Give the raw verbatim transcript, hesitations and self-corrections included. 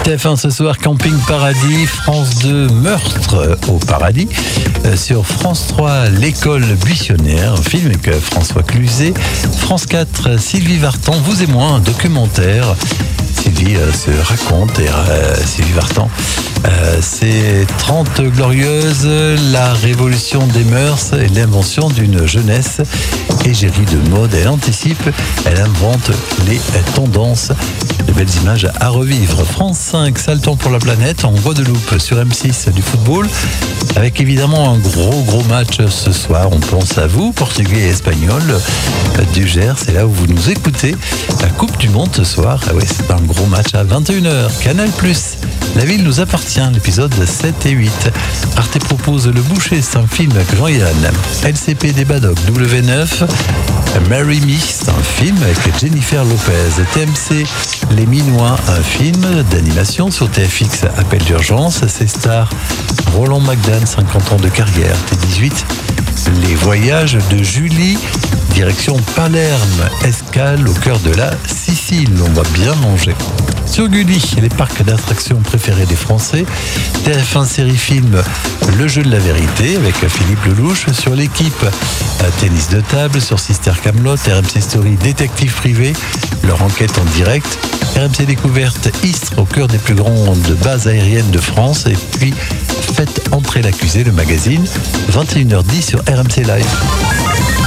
T F un ce soir, Camping Paradis, France deux, Meurtre au paradis. Euh, sur France trois, L'école buissonnière, un film avec François Cluzet. France quatre, Sylvie Vartan, Vous et moi, un documentaire. Sylvie euh, se raconte, et euh, Sylvie Vartan, euh, c'est trente glorieuses, la révolution des mœurs et l'invention d'une jeunesse égérie de mode. Elle anticipe, elle invente les tendances. De belles images à revivre. France cinq, Sale temps pour la planète, en Guadeloupe, sur M six, du football, avec évidemment un gros gros match ce soir. On pense à vous, Portugais et Espagnols du Gers, c'est là où vous nous écoutez. La Coupe du Monde ce soir, ah ouais, c'est un gros match à vingt et une heures. Canal plus, La ville nous appartient, l'épisode sept et huit. Arte propose Le Boucher, c'est un film avec Jean-Yann. L C P des Badocs, W neuf. Marry Me, c'est un film avec Jennifer Lopez. T M C, Les Minois, un film d'animation. Sur T F X, Appel d'urgence. Ses stars, Roland McDan, cinquante ans de carrière. T dix-huit, Les Voyages de Julie, direction Palerme, escale au cœur de la Sicile. On va bien manger. Sur Gulli, les parcs d'attractions préférés des Français. T F un série film, Le jeu de la vérité avec Philippe Lelouch. Sur L'équipe, tennis de table. Sur Sister Camelot, R M C Story, détective privé, leur enquête en direct. R M C Découverte, Istres, au cœur des plus grandes bases aériennes de France. Et puis, Faites entrer l'accusé, le magazine, vingt et une heures dix sur R M C Live.